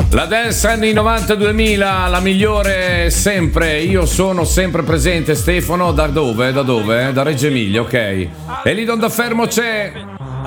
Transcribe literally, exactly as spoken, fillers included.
La dance anni novanta duemila, la migliore sempre. Io sono sempre presente. Stefano, da dove? Da dove? Da Reggio Emilia, ok. E lì Don da Fermo c'è